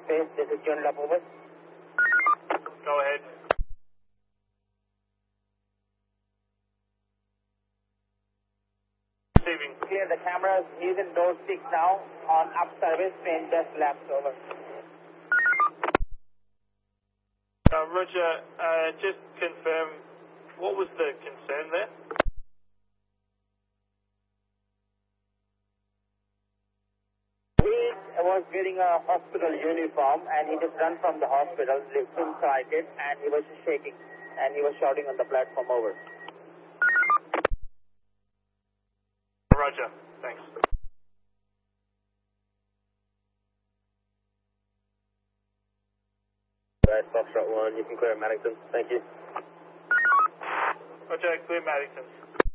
Space, this is John Lap, over. Go ahead. Receiving. Clear the cameras. He's in door 6 now on up service, train just laps, over. Roger, just confirm, what was the concern there? He was wearing a hospital uniform and he just ran from the hospital, lives inside it, and he was shaking and he was shouting on the platform, over. Roger, thanks. Right, Foxtrot 1, you can clear Maddington. Thank you. Roger, clear Maddington.